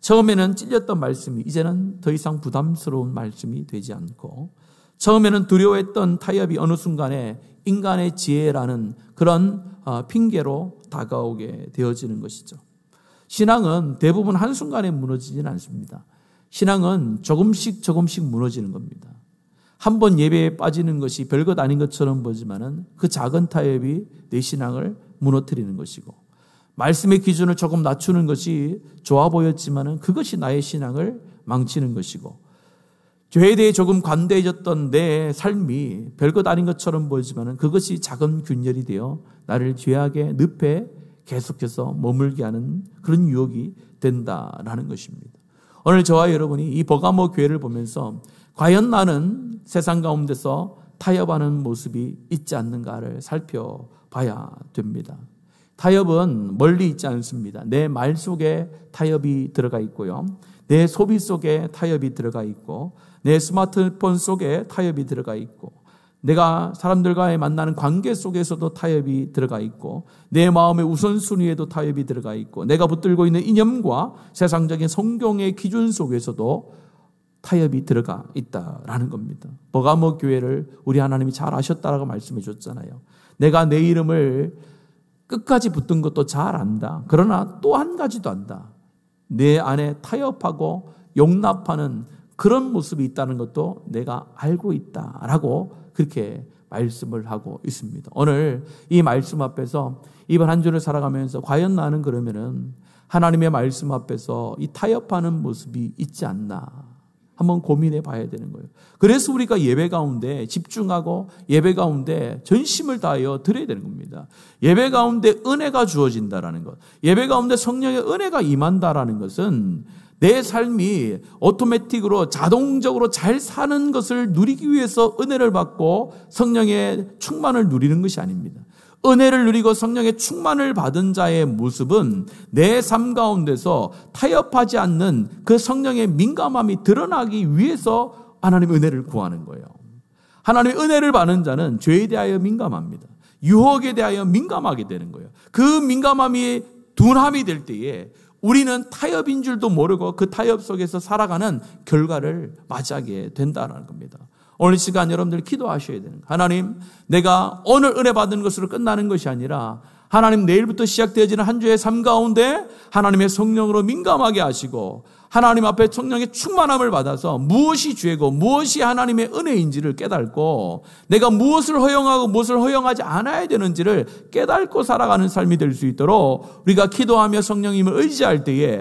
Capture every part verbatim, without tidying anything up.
처음에는 찔렸던 말씀이 이제는 더 이상 부담스러운 말씀이 되지 않고, 처음에는 두려워했던 타협이 어느 순간에 인간의 지혜라는 그런 핑계로 다가오게 되어지는 것이죠. 신앙은 대부분 한순간에 무너지지는 않습니다. 신앙은 조금씩 조금씩 무너지는 겁니다. 한 번 예배에 빠지는 것이 별것 아닌 것처럼 보지만은 그 작은 타협이 내 신앙을 무너뜨리는 것이고, 말씀의 기준을 조금 낮추는 것이 좋아 보였지만은 그것이 나의 신앙을 망치는 것이고, 죄에 대해 조금 관대해졌던 내 삶이 별것 아닌 것처럼 보이지만은 그것이 작은 균열이 되어 나를 죄악의 늪에 계속해서 머물게 하는 그런 유혹이 된다라는 것입니다. 오늘 저와 여러분이 이 버가모 교회를 보면서 과연 나는 세상 가운데서 타협하는 모습이 있지 않는가를 살펴봐야 됩니다. 타협은 멀리 있지 않습니다. 내 말 속에 타협이 들어가 있고요. 내 소비 속에 타협이 들어가 있고, 내 스마트폰 속에 타협이 들어가 있고, 내가 사람들과의 만나는 관계 속에서도 타협이 들어가 있고, 내 마음의 우선순위에도 타협이 들어가 있고, 내가 붙들고 있는 이념과 세상적인 성경의 기준 속에서도 타협이 들어가 있다라는 겁니다. 버가모 교회를 우리 하나님이 잘 아셨다라고 말씀해 줬잖아요. 내가 내 이름을 끝까지 붙든 것도 잘 안다. 그러나 또 한 가지도 안다. 내 안에 타협하고 용납하는 그런 모습이 있다는 것도 내가 알고 있다라고 그렇게 말씀을 하고 있습니다. 오늘 이 말씀 앞에서 이번 한 주를 살아가면서 과연 나는 그러면은 하나님의 말씀 앞에서 이 타협하는 모습이 있지 않나 한번 고민해 봐야 되는 거예요. 그래서 우리가 예배 가운데 집중하고 예배 가운데 전심을 다하여 드려야 되는 겁니다. 예배 가운데 은혜가 주어진다라는 것, 예배 가운데 성령의 은혜가 임한다라는 것은 내 삶이 오토매틱으로 자동적으로 잘 사는 것을 누리기 위해서 은혜를 받고 성령의 충만을 누리는 것이 아닙니다. 은혜를 누리고 성령의 충만을 받은 자의 모습은 내 삶 가운데서 타협하지 않는 그 성령의 민감함이 드러나기 위해서 하나님의 은혜를 구하는 거예요. 하나님의 은혜를 받는 자는 죄에 대하여 민감합니다. 유혹에 대하여 민감하게 되는 거예요. 그 민감함이 둔함이 될 때에 우리는 타협인 줄도 모르고 그 타협 속에서 살아가는 결과를 맞이하게 된다는 겁니다. 오늘 시간 여러분들 기도하셔야 되는 거예요. 하나님, 내가 오늘 은혜 받은 것으로 끝나는 것이 아니라 하나님 내일부터 시작되어지는 한 주의 삶 가운데 하나님의 성령으로 민감하게 하시고 하나님 앞에 성령의 충만함을 받아서 무엇이 죄고 무엇이 하나님의 은혜인지를 깨닫고 내가 무엇을 허용하고 무엇을 허용하지 않아야 되는지를 깨닫고 살아가는 삶이 될 수 있도록 우리가 기도하며 성령님을 의지할 때에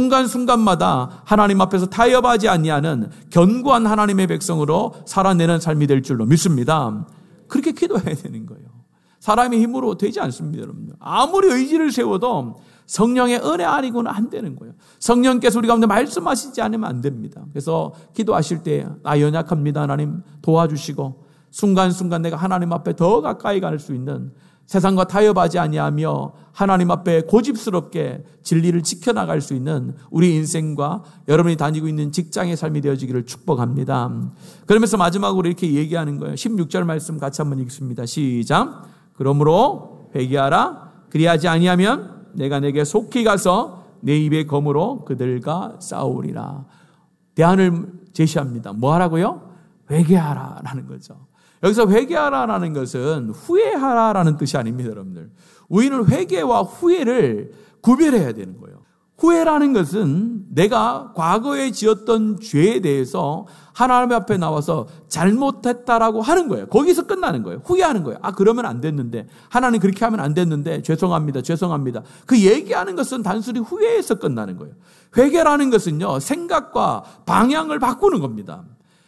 순간순간마다 하나님 앞에서 타협하지 아니하는 견고한 하나님의 백성으로 살아내는 삶이 될 줄로 믿습니다. 그렇게 기도해야 되는 거예요. 사람의 힘으로 되지 않습니다, 여러분들. 아무리 의지를 세워도 성령의 은혜 아니고는 안 되는 거예요. 성령께서 우리 가운데 말씀하시지 않으면 안 됩니다. 그래서 기도하실 때 나 연약합니다, 하나님 도와주시고 순간순간 내가 하나님 앞에 더 가까이 갈 수 있는 세상과 타협하지 아니하며 하나님 앞에 고집스럽게 진리를 지켜나갈 수 있는 우리 인생과 여러분이 다니고 있는 직장의 삶이 되어지기를 축복합니다. 그러면서 마지막으로 이렇게 얘기하는 거예요. 십육 절 말씀 같이 한번 읽습니다. 시작. 그러므로 회개하라. 그리하지 아니하면 내가 내게 속히 가서 내 입의 검으로 그들과 싸우리라. 대안을 제시합니다. 뭐 하라고요? 회개하라라는 거죠. 여기서 회개하라라는 것은 후회하라라는 뜻이 아닙니다, 여러분들. 우리는 회개와 후회를 구별해야 되는 거예요. 후회라는 것은 내가 과거에 지었던 죄에 대해서 하나님 앞에 나와서 잘못했다라고 하는 거예요. 거기서 끝나는 거예요. 후회하는 거예요. 아, 그러면 안 됐는데. 하나님 그렇게 하면 안 됐는데. 죄송합니다. 죄송합니다. 그 얘기하는 것은 단순히 후회에서 끝나는 거예요. 회개라는 것은요, 생각과 방향을 바꾸는 겁니다.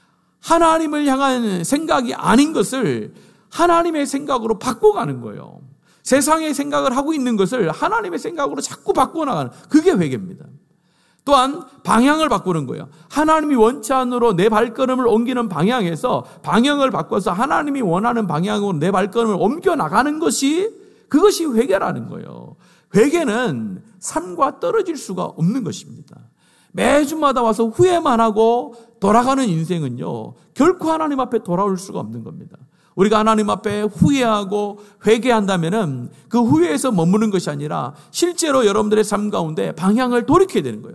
하나님을 향한 생각이 아닌 것을 하나님의 생각으로 바꿔가는 거예요. 세상의 생각을 하고 있는 것을 하나님의 생각으로 자꾸 바꿔나가는, 그게 회개입니다. 또한 방향을 바꾸는 거예요. 하나님이 원치 않으로 내 발걸음을 옮기는 방향에서 방향을 바꿔서 하나님이 원하는 방향으로 내 발걸음을 옮겨나가는 것이, 그것이 회개라는 거예요. 회개는 삶과 떨어질 수가 없는 것입니다. 매주마다 와서 후회만 하고 돌아가는 인생은요, 결코 하나님 앞에 돌아올 수가 없는 겁니다. 우리가 하나님 앞에 후회하고 회개한다면은 그 후회에서 머무는 것이 아니라 실제로 여러분들의 삶 가운데 방향을 돌이켜야 되는 거예요.